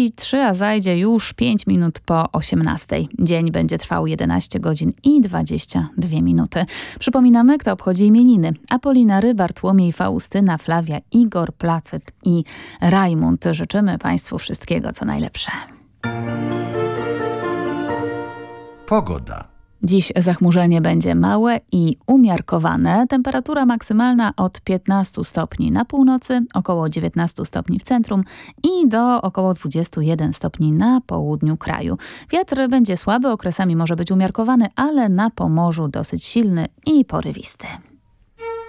33, a zajdzie już 5 minut po 18. Dzień będzie trwał 11 godzin i 22 minuty. Przypominamy, kto obchodzi imieniny. Apolinary, Bartłomiej, Faustyna, Flavia, Igor, Placyt i Rajmund. Życzymy Państwu wszystkiego, co najlepsze. Pogoda. Dziś zachmurzenie będzie małe i umiarkowane. Temperatura maksymalna od 15 stopni na północy, około 19 stopni w centrum i do około 21 stopni na południu kraju. Wiatr będzie słaby, okresami może być umiarkowany, ale na Pomorzu dosyć silny i porywisty.